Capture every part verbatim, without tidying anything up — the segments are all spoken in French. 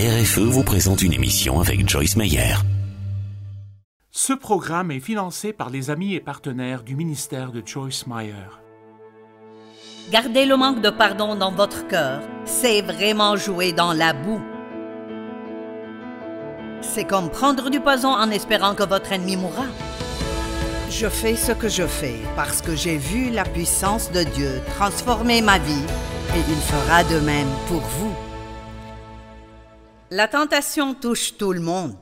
R F E vous présente une émission avec Joyce Meyer. Ce programme est financé par les amis et partenaires du ministère de Joyce Meyer. Gardez le manque de pardon dans votre cœur, c'est vraiment jouer dans la boue. C'est comme prendre du poison en espérant que votre ennemi mourra. Je fais ce que je fais parce que j'ai vu la puissance de Dieu transformer ma vie et il fera de même pour vous. La tentation touche tout le monde,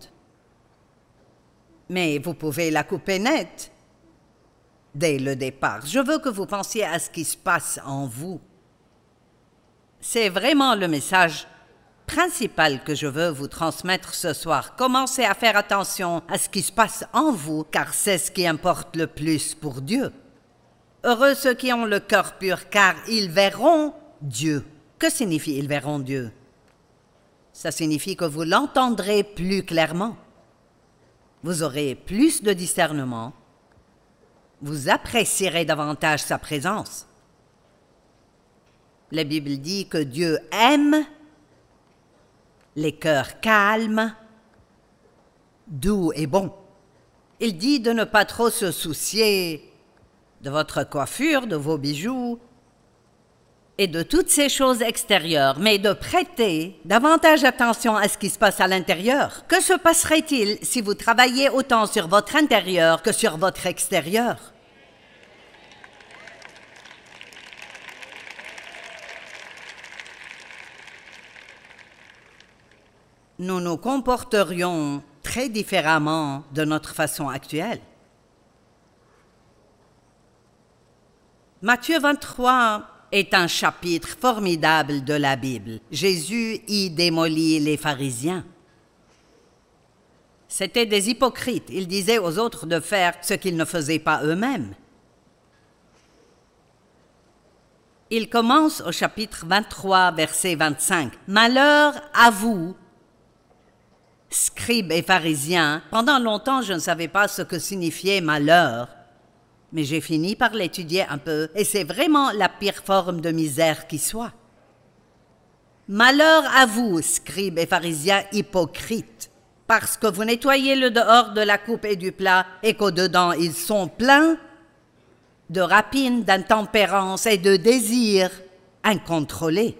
mais vous pouvez la couper net dès le départ. Je veux que vous pensiez à ce qui se passe en vous. C'est vraiment le message principal que je veux vous transmettre ce soir. Commencez à faire attention à ce qui se passe en vous, car c'est ce qui importe le plus pour Dieu. Heureux ceux qui ont le cœur pur, car ils verront Dieu. Que signifie « ils verront Dieu » ? Ça signifie que vous l'entendrez plus clairement. Vous aurez plus de discernement. Vous apprécierez davantage sa présence. La Bible dit que Dieu aime les cœurs calmes, doux et bons. Il dit de ne pas trop se soucier de votre coiffure, de vos bijoux et de toutes ces choses extérieures, mais de prêter davantage attention à ce qui se passe à l'intérieur. Que se passerait-il si vous travailliez autant sur votre intérieur que sur votre extérieur? Nous nous comporterions très différemment de notre façon actuelle. Matthieu vingt-trois est un chapitre formidable de la Bible. Jésus y démolit les pharisiens. C'étaient des hypocrites. Ils disaient aux autres de faire ce qu'ils ne faisaient pas eux-mêmes. Il commence au chapitre vingt-trois, verset vingt-cinq. « Malheur à vous, scribes et pharisiens. » Pendant longtemps, je ne savais pas ce que signifiait malheur. Mais j'ai fini par l'étudier un peu, et c'est vraiment la pire forme de misère qui soit. Malheur à vous, scribes et pharisiens hypocrites, parce que vous nettoyez le dehors de la coupe et du plat, et qu'au-dedans ils sont pleins de rapine, d'intempérance et de désirs incontrôlés.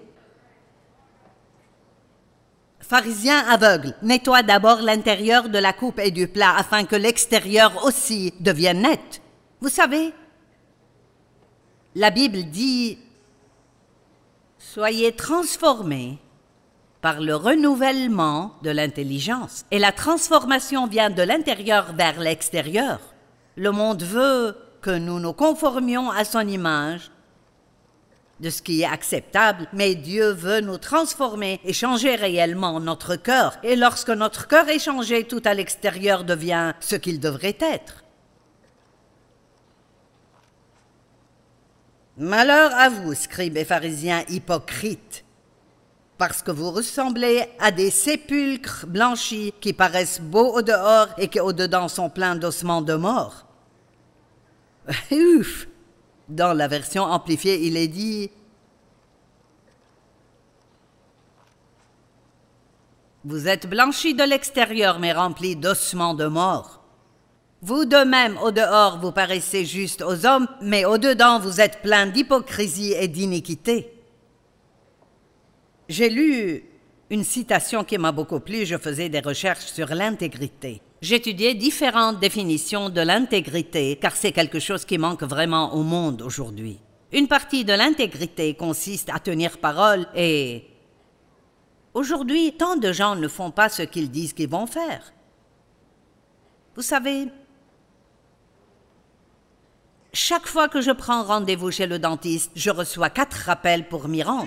Pharisiens aveugles, nettoie d'abord l'intérieur de la coupe et du plat, afin que l'extérieur aussi devienne net. Vous savez, la Bible dit « Soyez transformés par le renouvellement de l'intelligence. » Et la transformation vient de l'intérieur vers l'extérieur. Le monde veut que nous nous conformions à son image, de ce qui est acceptable, mais Dieu veut nous transformer et changer réellement notre cœur. Et lorsque notre cœur est changé, tout à l'extérieur devient ce qu'il devrait être. Malheur à vous, scribes et pharisiens hypocrites, parce que vous ressemblez à des sépulcres blanchis qui paraissent beaux au dehors et qui au-dedans sont pleins d'ossements de mort. Ouf! Dans la version amplifiée, il est dit « Vous êtes blanchis de l'extérieur, mais remplis d'ossements de mort. Vous de même, au dehors, vous paraissez juste aux hommes, mais au dedans, vous êtes pleins d'hypocrisie et d'iniquité. » J'ai lu une citation qui m'a beaucoup plu. Je faisais des recherches sur l'intégrité. J'étudiais différentes définitions de l'intégrité, car c'est quelque chose qui manque vraiment au monde aujourd'hui. Une partie de l'intégrité consiste à tenir parole et aujourd'hui, tant de gens ne font pas ce qu'ils disent qu'ils vont faire. Vous savez, chaque fois que je prends rendez-vous chez le dentiste, je reçois quatre rappels pour m'y rendre.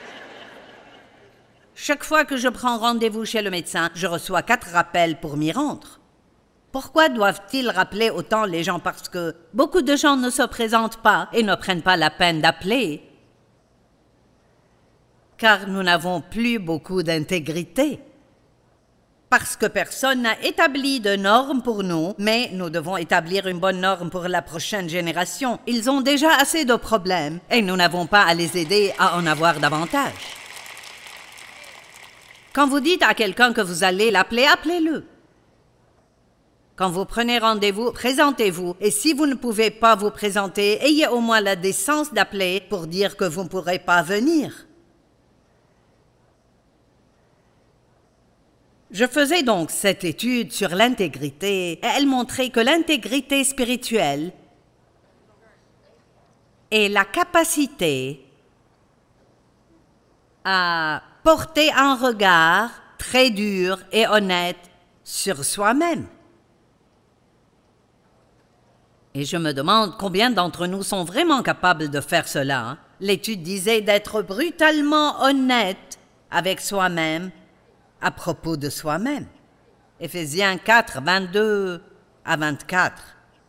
Chaque fois que je prends rendez-vous chez le médecin, je reçois quatre rappels pour m'y rendre. Pourquoi doivent-ils rappeler autant les gens? Parce que beaucoup de gens ne se présentent pas et ne prennent pas la peine d'appeler. Car nous n'avons plus beaucoup d'intégrité. Parce que personne n'a établi de normes pour nous, mais nous devons établir une bonne norme pour la prochaine génération. Ils ont déjà assez de problèmes et nous n'avons pas à les aider à en avoir davantage. Quand vous dites à quelqu'un que vous allez l'appeler, appelez-le. Quand vous prenez rendez-vous, présentez-vous. Et si vous ne pouvez pas vous présenter, ayez au moins la décence d'appeler pour dire que vous ne pourrez pas venir. Je faisais donc cette étude sur l'intégrité, et elle montrait que l'intégrité spirituelle est la capacité à porter un regard très dur et honnête sur soi-même. Et je me demande combien d'entre nous sont vraiment capables de faire cela. Hein? L'étude disait d'être brutalement honnête avec soi-même à propos de soi-même. Éphésiens quatre, vingt-deux à vingt-quatre.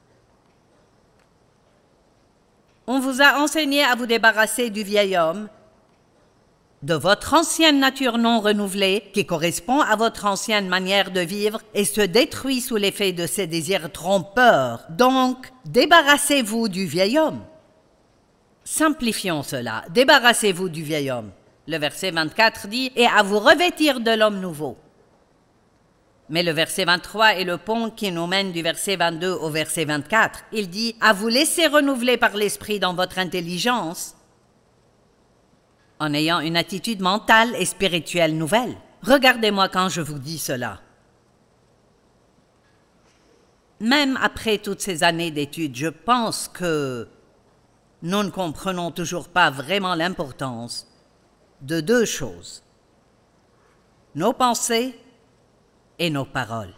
On vous a enseigné à vous débarrasser du vieil homme, de votre ancienne nature non renouvelée, qui correspond à votre ancienne manière de vivre et se détruit sous l'effet de ses désirs trompeurs. Donc, débarrassez-vous du vieil homme. Simplifions cela. Débarrassez-vous du vieil homme. Le verset vingt-quatre dit « Et à vous revêtir de l'homme nouveau ». Mais le verset vingt-trois est le pont qui nous mène du verset vingt-deux au verset vingt-quatre. Il dit « À vous laisser renouveler par l'esprit dans votre intelligence » en ayant une attitude mentale et spirituelle nouvelle. Regardez-moi quand je vous dis cela. Même après toutes ces années d'études, je pense que nous ne comprenons toujours pas vraiment l'importance de deux choses, nos pensées et nos paroles.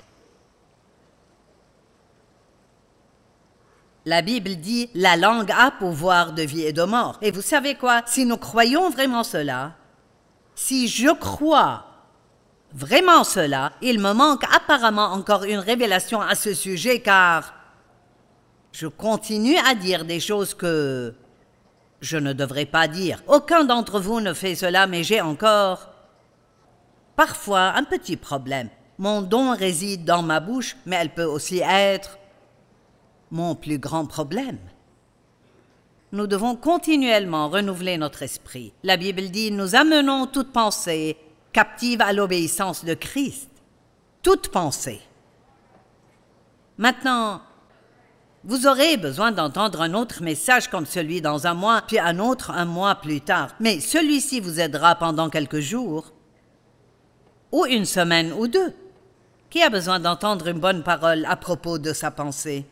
La Bible dit « La langue a pouvoir de vie et de mort ». Et vous savez quoi? Si nous croyons vraiment cela, si je crois vraiment cela, il me manque apparemment encore une révélation à ce sujet, car je continue à dire des choses que je ne devrais pas dire. Aucun d'entre vous ne fait cela, mais j'ai encore parfois un petit problème. Mon don réside dans ma bouche, mais elle peut aussi être mon plus grand problème. Nous devons continuellement renouveler notre esprit. La Bible dit « Nous amenons toute pensée captive à l'obéissance de Christ. » Toute pensée. Maintenant, vous aurez besoin d'entendre un autre message comme celui dans un mois, puis un autre un mois plus tard. Mais celui-ci vous aidera pendant quelques jours, ou une semaine ou deux. Qui a besoin d'entendre une bonne parole à propos de sa pensée?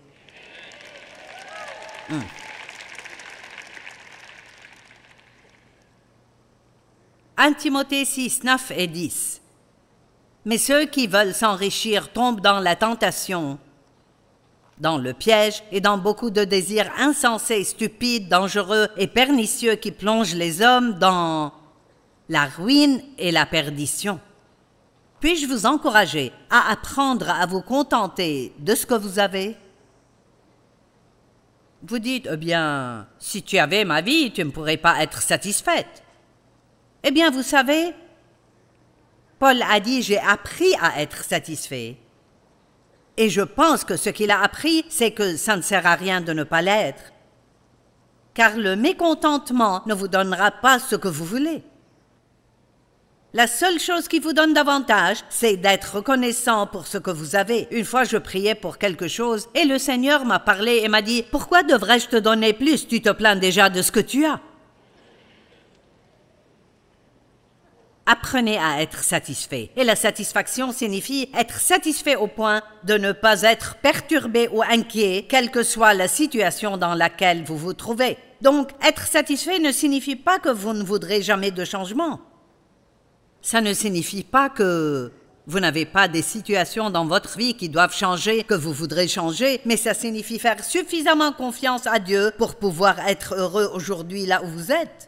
Hmm. un Timothée six, neuf et dix. Mais ceux qui veulent s'enrichir tombent dans la tentation, dans le piège et dans beaucoup de désirs insensés, stupides, dangereux et pernicieux qui plongent les hommes dans la ruine et la perdition. Puis-je vous encourager à apprendre à vous contenter de ce que vous avez? Vous dites, eh bien, si tu avais ma vie, tu ne pourrais pas être satisfaite. Eh bien, vous savez, Paul a dit, j'ai appris à être satisfait. Et je pense que ce qu'il a appris, c'est que ça ne sert à rien de ne pas l'être. Car le mécontentement ne vous donnera pas ce que vous voulez. La seule chose qui vous donne davantage, c'est d'être reconnaissant pour ce que vous avez. Une fois, je priais pour quelque chose et le Seigneur m'a parlé et m'a dit « Pourquoi devrais-je te donner plus? Tu te plains déjà de ce que tu as. » Apprenez à être satisfait. Et la satisfaction signifie être satisfait au point de ne pas être perturbé ou inquiet, quelle que soit la situation dans laquelle vous vous trouvez. Donc, être satisfait ne signifie pas que vous ne voudrez jamais de changement. Ça ne signifie pas que vous n'avez pas des situations dans votre vie qui doivent changer, que vous voudrez changer, mais ça signifie faire suffisamment confiance à Dieu pour pouvoir être heureux aujourd'hui là où vous êtes.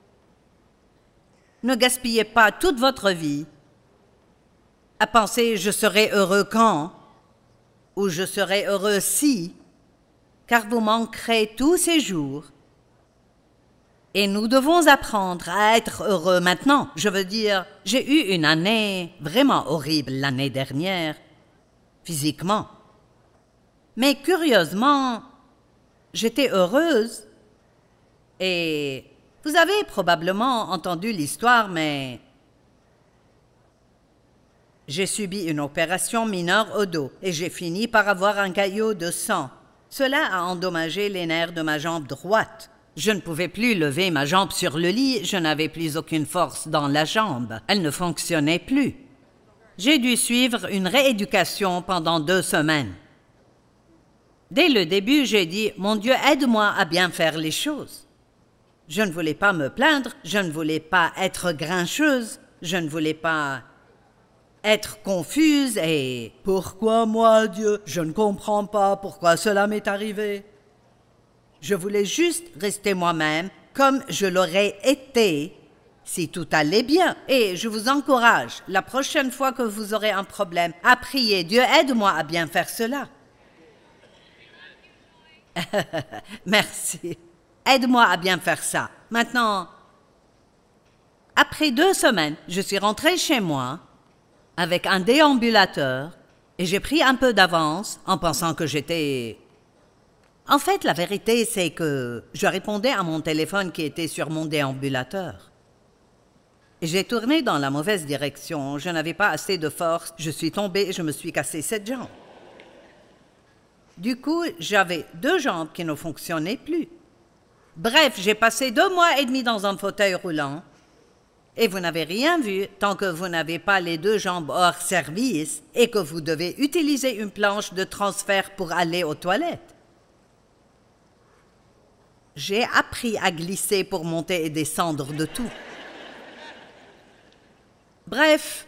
Ne gaspillez pas toute votre vie à penser « je serai heureux quand » ou « je serai heureux si », car vous manquerez tous ces jours. Et nous devons apprendre à être heureux maintenant. Je veux dire, j'ai eu une année vraiment horrible l'année dernière, physiquement. Mais curieusement, j'étais heureuse. Et vous avez probablement entendu l'histoire, mais J'ai subi une opération mineure au dos et j'ai fini par avoir un caillot de sang. Cela a endommagé les nerfs de ma jambe droite. Je ne pouvais plus lever ma jambe sur le lit, je n'avais plus aucune force dans la jambe. Elle ne fonctionnait plus. J'ai dû suivre une rééducation pendant deux semaines. Dès le début, j'ai dit « Mon Dieu, aide-moi à bien faire les choses ». Je ne voulais pas me plaindre, je ne voulais pas être grincheuse, je ne voulais pas être confuse et « Pourquoi moi, Dieu? Je ne comprends pas pourquoi cela m'est arrivé. » Je voulais juste rester moi-même comme je l'aurais été si tout allait bien. Et je vous encourage, la prochaine fois que vous aurez un problème, à prier « Dieu, aide-moi à bien faire cela. » Merci. Aide-moi à bien faire ça. Maintenant, après deux semaines, je suis rentrée chez moi avec un déambulateur et j'ai pris un peu d'avance en pensant que j'étais... En fait, la vérité, c'est que je répondais à mon téléphone qui était sur mon déambulateur. Et j'ai tourné dans la mauvaise direction. Je n'avais pas assez de force. Je suis tombée et je me suis cassé cette jambe. Du coup, j'avais deux jambes qui ne fonctionnaient plus. Bref, j'ai passé deux mois et demi dans un fauteuil roulant. Et vous n'avez rien vu tant que vous n'avez pas les deux jambes hors service et que vous devez utiliser une planche de transfert pour aller aux toilettes. J'ai appris à glisser pour monter et descendre de tout. Bref,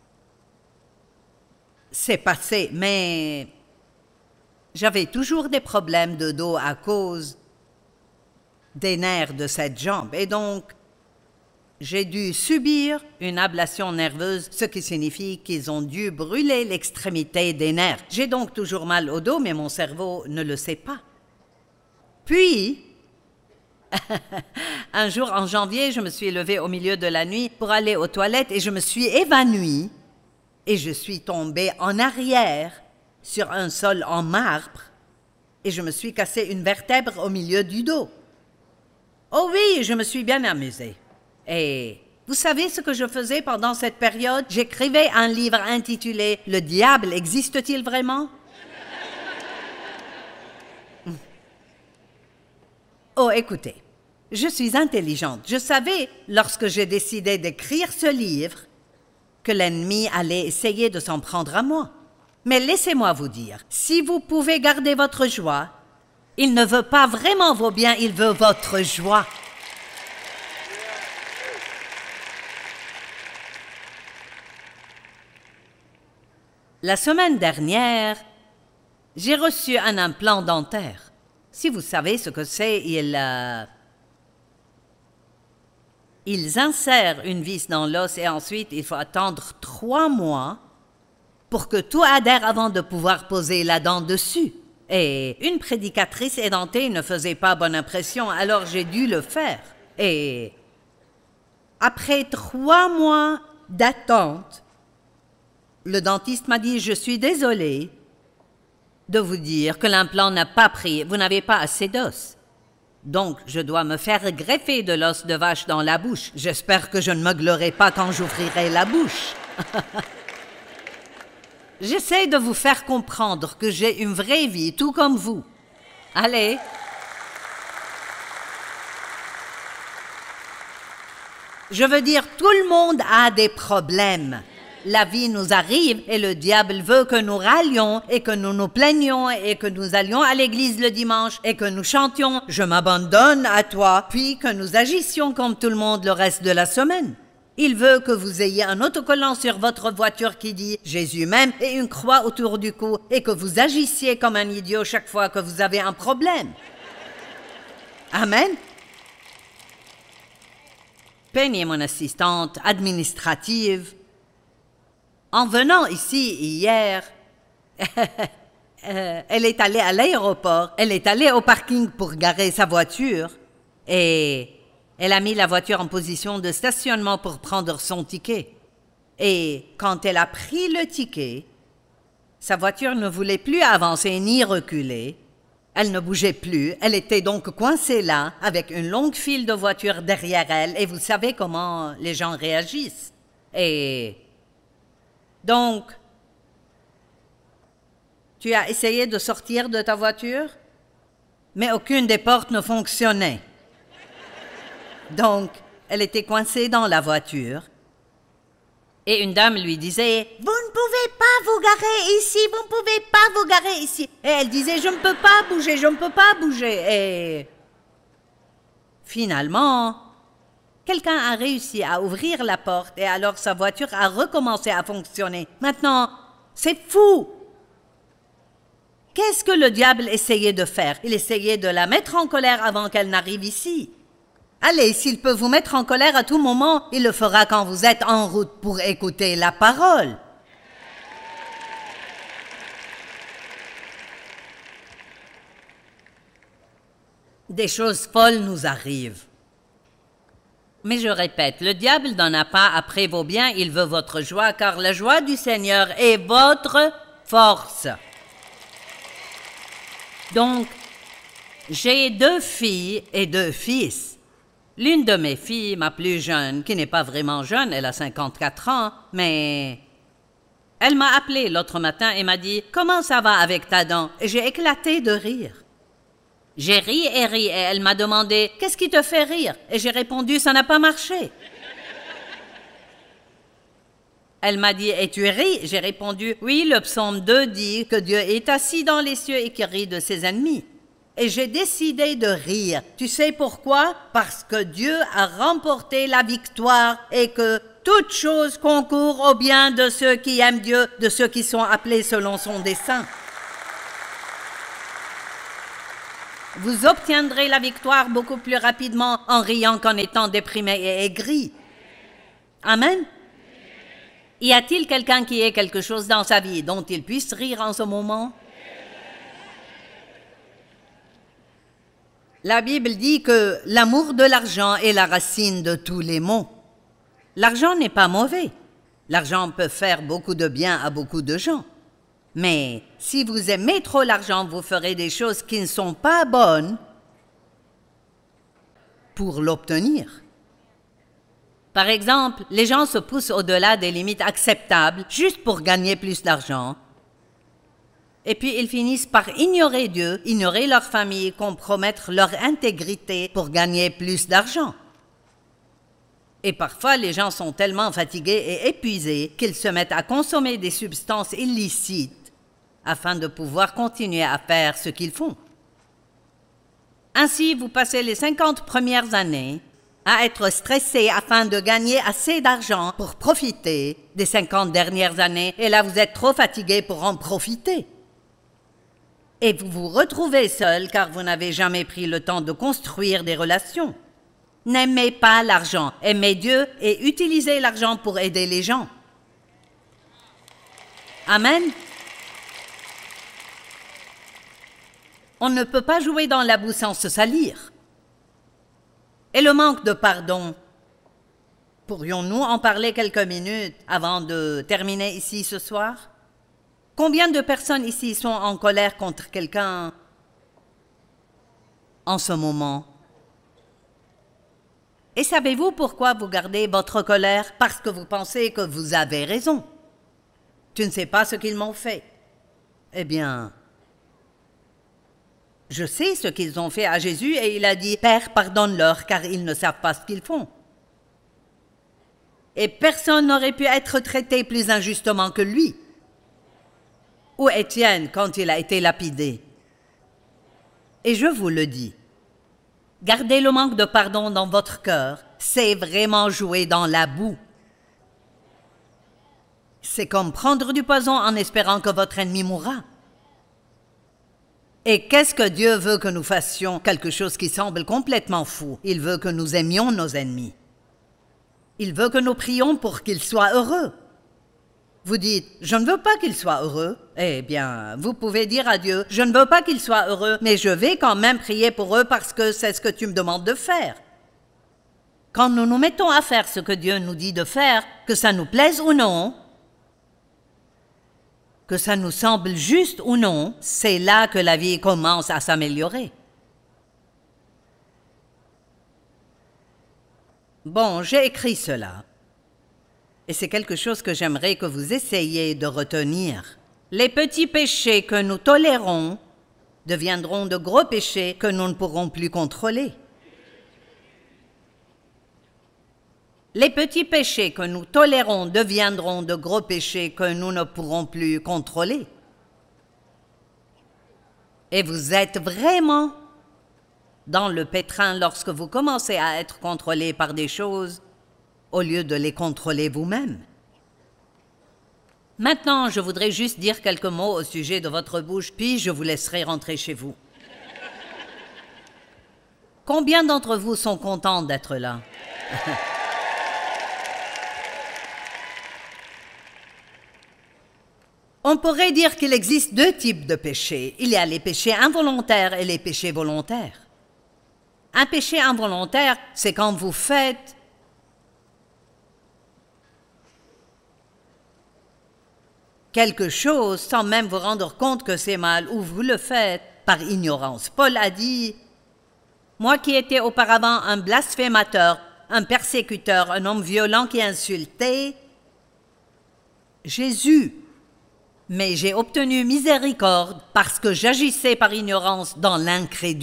c'est passé, mais j'avais toujours des problèmes de dos à cause des nerfs de cette jambe. Et donc, j'ai dû subir une ablation nerveuse, ce qui signifie qu'ils ont dû brûler l'extrémité des nerfs. J'ai donc toujours mal au dos, mais mon cerveau ne le sait pas. Puis, un jour en janvier, je me suis levée au milieu de la nuit pour aller aux toilettes et je me suis évanouie et je suis tombée en arrière sur un sol en marbre et je me suis cassé une vertèbre au milieu du dos. Oh oui, je me suis bien amusée. Et vous savez ce que je faisais pendant cette période? J'écrivais un livre intitulé « Le diable existe-t-il vraiment ?» Oh, écoutez, je suis intelligente. Je savais, lorsque j'ai décidé d'écrire ce livre, que l'ennemi allait essayer de s'en prendre à moi. Mais laissez-moi vous dire, si vous pouvez garder votre joie, il ne veut pas vraiment vos biens, il veut votre joie. La semaine dernière, j'ai reçu un implant dentaire. Si vous savez ce que c'est, il, euh, ils insèrent une vis dans l'os et ensuite il faut attendre trois mois pour que tout adhère avant de pouvoir poser la dent dessus. Et une prédicatrice édentée ne faisait pas bonne impression, alors j'ai dû le faire. Et après trois mois d'attente, le dentiste m'a dit « Je suis désolé de vous dire que l'implant n'a pas pris, vous n'avez pas assez d'os. Donc, je dois me faire greffer de l'os de vache dans la bouche. J'espère que je ne me glorerai pas quand j'ouvrirai la bouche. » J'essaie de vous faire comprendre que j'ai une vraie vie, tout comme vous. Allez. Je veux dire, tout le monde a des problèmes. La vie nous arrive et le diable veut que nous râlions et que nous nous plaignions et que nous allions à l'église le dimanche et que nous chantions « Je m'abandonne à toi », puis que nous agissions comme tout le monde le reste de la semaine. Il veut que vous ayez un autocollant sur votre voiture qui dit « Jésus m'aime » et une croix autour du cou et que vous agissiez comme un idiot chaque fois que vous avez un problème. Amen. Penny est mon assistante administrative. En venant ici hier, elle est allée à l'aéroport, elle est allée au parking pour garer sa voiture et elle a mis la voiture en position de stationnement pour prendre son ticket. Et quand elle a pris le ticket, sa voiture ne voulait plus avancer ni reculer. Elle ne bougeait plus, elle était donc coincée là, avec une longue file de voitures derrière elle, et vous savez comment les gens réagissent. Et Donc, tu as essayé de sortir de ta voiture, mais aucune des portes ne fonctionnait. Donc, elle était coincée dans la voiture. Et une dame lui disait « Vous ne pouvez pas vous garer ici, vous ne pouvez pas vous garer ici. » Et elle disait « Je ne peux pas bouger, je ne peux pas bouger. » Et finalement, quelqu'un a réussi à ouvrir la porte et alors sa voiture a recommencé à fonctionner. Maintenant, c'est fou! Qu'est-ce que le diable essayait de faire? Il essayait de la mettre en colère avant qu'elle n'arrive ici. Allez, s'il peut vous mettre en colère à tout moment, il le fera quand vous êtes en route pour écouter la parole. Des choses folles nous arrivent. Mais je répète, le diable n'en a pas après vos biens, il veut votre joie, car la joie du Seigneur est votre force. Donc, j'ai deux filles et deux fils. L'une de mes filles, ma plus jeune, qui n'est pas vraiment jeune, elle a cinquante-quatre ans, mais elle m'a appelé l'autre matin et m'a dit « Comment ça va avec ta dent ?» Et j'ai éclaté de rire. J'ai ri et ri et elle m'a demandé « Qu'est-ce qui te fait rire ?» Et j'ai répondu « Ça n'a pas marché. » Elle m'a dit « Et tu ris ?» J'ai répondu « Oui, le psaume deux dit que Dieu est assis dans les cieux et qu'il rit de ses ennemis. » Et j'ai décidé de rire. Tu sais pourquoi? Parce que Dieu a remporté la victoire et que toute chose concourt au bien de ceux qui aiment Dieu, de ceux qui sont appelés selon son dessein. Vous obtiendrez la victoire beaucoup plus rapidement en riant qu'en étant déprimé et aigri. Amen. Y a-t-il quelqu'un qui ait quelque chose dans sa vie dont il puisse rire en ce moment? La Bible dit que l'amour de l'argent est la racine de tous les maux. L'argent n'est pas mauvais. L'argent peut faire beaucoup de bien à beaucoup de gens. Mais si vous aimez trop l'argent, vous ferez des choses qui ne sont pas bonnes pour l'obtenir. Par exemple, les gens se poussent au-delà des limites acceptables juste pour gagner plus d'argent. Et puis ils finissent par ignorer Dieu, ignorer leur famille, compromettre leur intégrité pour gagner plus d'argent. Et parfois, les gens sont tellement fatigués et épuisés qu'ils se mettent à consommer des substances illicites afin de pouvoir continuer à faire ce qu'ils font. Ainsi, vous passez les cinquante premières années à être stressé afin de gagner assez d'argent pour profiter des cinquante dernières années, et là vous êtes trop fatigué pour en profiter. Et vous vous retrouvez seul car vous n'avez jamais pris le temps de construire des relations. N'aimez pas l'argent, aimez Dieu et utilisez l'argent pour aider les gens. Amen. On ne peut pas jouer dans la boue sans se salir. Et le manque de pardon, pourrions-nous en parler quelques minutes avant de terminer ici ce soir? Combien de personnes ici sont en colère contre quelqu'un en ce moment? Et savez-vous pourquoi vous gardez votre colère? Parce que vous pensez que vous avez raison. Tu ne sais pas ce qu'ils m'ont fait. Eh bien, je sais ce qu'ils ont fait à Jésus et il a dit « Père, pardonne-leur car ils ne savent pas ce qu'ils font. » Et personne n'aurait pu être traité plus injustement que lui. Ou Étienne quand il a été lapidé. Et je vous le dis, garder le manque de pardon dans votre cœur, c'est vraiment jouer dans la boue. C'est comme prendre du poison en espérant que votre ennemi mourra. Et qu'est-ce que Dieu veut que nous fassions? Quelque chose qui semble complètement fou. Il veut que nous aimions nos ennemis. Il veut que nous prions pour qu'ils soient heureux. Vous dites, je ne veux pas qu'il soit heureux. Eh bien, vous pouvez dire à Dieu, je ne veux pas qu'il soit heureux, mais je vais quand même prier pour eux parce que c'est ce que tu me demandes de faire. Quand nous nous mettons à faire ce que Dieu nous dit de faire, que ça nous plaise ou non, que ça nous semble juste ou non, c'est là que la vie commence à s'améliorer. Bon, j'ai écrit cela. Et c'est quelque chose que j'aimerais que vous essayiez de retenir. Les petits péchés que nous tolérons deviendront de gros péchés que nous ne pourrons plus contrôler. Les petits péchés que nous tolérons deviendront de gros péchés que nous ne pourrons plus contrôler. Et vous êtes vraiment dans le pétrin lorsque vous commencez à être contrôlé par des choses au lieu de les contrôler vous-même. Maintenant, je voudrais juste dire quelques mots au sujet de votre bouche, puis je vous laisserai rentrer chez vous. Combien d'entre vous sont contents d'être là? On pourrait dire qu'il existe deux types de péchés. Il y a les péchés involontaires et les péchés volontaires. Un péché involontaire, c'est quand vous faites quelque chose sans même vous rendre compte que c'est mal, ou vous le faites par ignorance. Paul a dit, « Moi qui étais auparavant un blasphémateur, un persécuteur, un homme violent qui insultait Jésus, mais j'ai obtenu miséricorde parce que j'agissais par ignorance dans l'incrédulité. »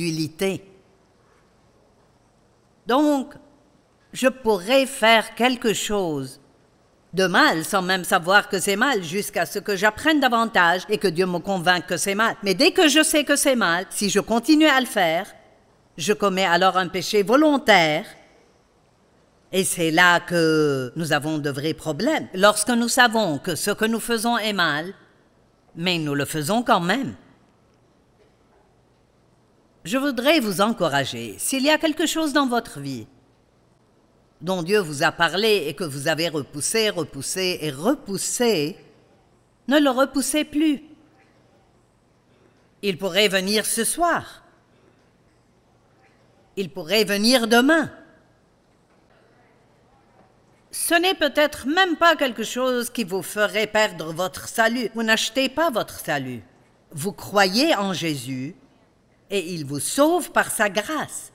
Donc, je pourrais faire quelque chose de mal sans même savoir que c'est mal jusqu'à ce que j'apprenne davantage et que Dieu me convainque que c'est mal. Mais dès que je sais que c'est mal, si je continue à le faire, je commets alors un péché volontaire et c'est là que nous avons de vrais problèmes. Lorsque nous savons que ce que nous faisons est mal, mais nous le faisons quand même. Je voudrais vous encourager, s'il y a quelque chose dans votre vie dont Dieu vous a parlé et que vous avez repoussé, repoussé et repoussé, ne le repoussez plus. Il pourrait venir ce soir. Il pourrait venir demain. Ce n'est peut-être même pas quelque chose qui vous ferait perdre votre salut. Vous n'achetez pas votre salut. Vous croyez en Jésus et il vous sauve par sa grâce.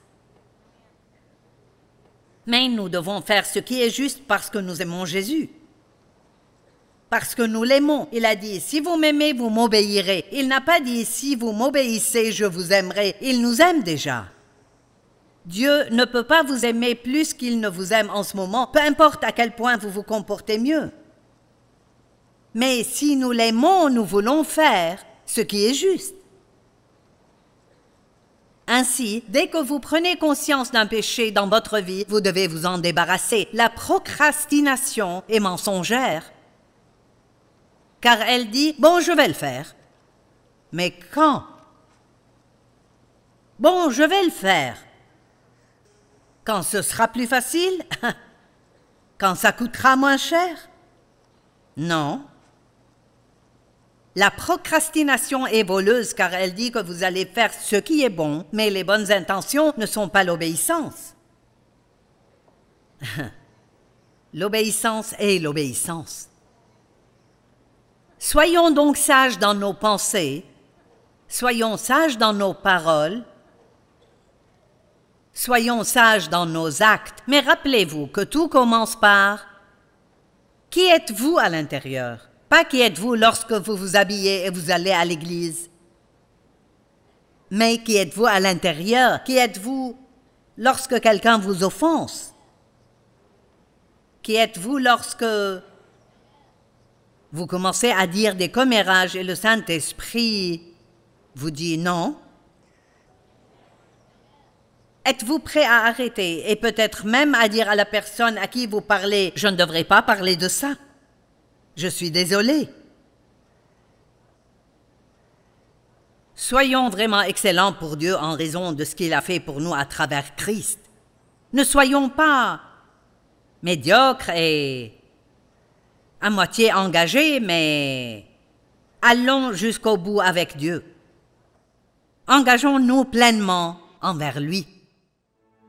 Mais nous devons faire ce qui est juste parce que nous aimons Jésus. Parce que nous l'aimons. Il a dit, si vous m'aimez, vous m'obéirez. Il n'a pas dit, si vous m'obéissez, je vous aimerai. Il nous aime déjà. Dieu ne peut pas vous aimer plus qu'il ne vous aime en ce moment, peu importe à quel point vous vous comportez mieux. Mais si nous l'aimons, nous voulons faire ce qui est juste. Ainsi, dès que vous prenez conscience d'un péché dans votre vie, vous devez vous en débarrasser. La procrastination est mensongère, car elle dit « Bon, je vais le faire. » Mais quand? Bon, je vais le faire. Quand ce sera plus facile? Quand ça coûtera moins cher? Non. La procrastination est voleuse car elle dit que vous allez faire ce qui est bon, mais les bonnes intentions ne sont pas l'obéissance. L'obéissance est l'obéissance. Soyons donc sages dans nos pensées, soyons sages dans nos paroles, soyons sages dans nos actes, mais rappelez-vous que tout commence par « Qui êtes-vous à l'intérieur ?» Pas qui êtes-vous lorsque vous vous habillez et vous allez à l'église, mais qui êtes-vous à l'intérieur? Qui êtes-vous lorsque quelqu'un vous offense? Qui êtes-vous lorsque vous commencez à dire des commérages et le Saint-Esprit vous dit non? Êtes-vous prêt à arrêter et peut-être même à dire à la personne à qui vous parlez « Je ne devrais pas parler de ça. Je suis désolé. » Soyons vraiment excellents pour Dieu en raison de ce qu'il a fait pour nous à travers Christ. Ne soyons pas médiocres et à moitié engagés, mais allons jusqu'au bout avec Dieu. Engageons-nous pleinement envers lui.